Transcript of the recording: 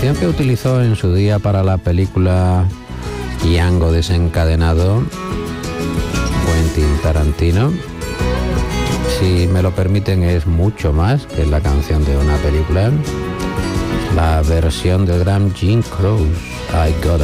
canción que utilizó en su día para la película Django desencadenado, Quentin Tarantino, si me lo permiten, es mucho más que la canción de una película. La versión del gran Jim Croce, I Got a